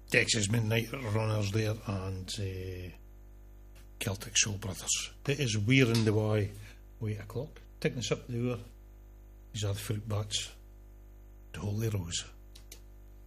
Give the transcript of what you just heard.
Texas Midnight Runners there and Celtic Soul Brothers. It is We're in the Way, 8 o'clock. Taking us up the hour, these are the Fruit Bats, the Holy Rose.